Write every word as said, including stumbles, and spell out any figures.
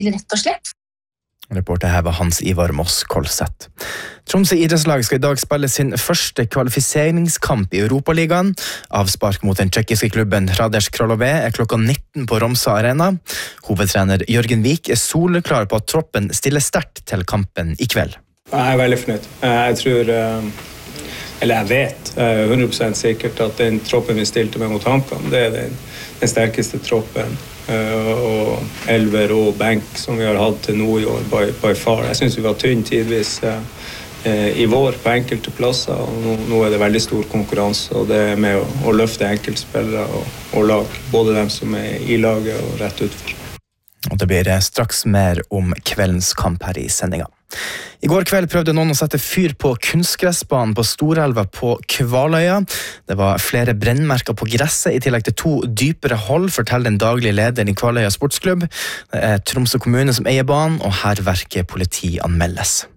rett og slett. Reporter her var Hans Ivar Moss Kolseth. Tromsø idrettslag skal i dag spille sin første kvalifiseringskamp i Europaligaen. Avspark mot den tjekkiske klubben Hradec Králové er klokka nitten på Romsa Arena. Hovedtrener Jørgen Vik er soleklar på at troppen stiller sterkt til kampen i kveld. Jeg er veldig fornøyd. Jeg tror, eller jeg vet hundre prosent sikkert at den troppen vi stilte med mot HamKam, det er den, den sterkeste troppen. Og elver og benk som vi har hatt til nå i år by, by far. Jeg synes vi var tynn tidvis eh, i vår på enkelte plasser, og nå, nå er det veldig stor konkurranse, og det er med å, å løfte enkeltspillere og, og lag, både dem som er i laget og rett utfor. Og det blir straks mer om kveldens kamp her i sendinga. I går kveld prøvde noen å sette fyr på kunstgressbanen på Storelva på Kvaløya. Det var flere brennmerker på gresset i tillegg til to dypere hold, forteller den daglige lederen i Kvaløya sportsklubb. Det er Tromsø kommune som eier banen, og hærverket politianmeldes.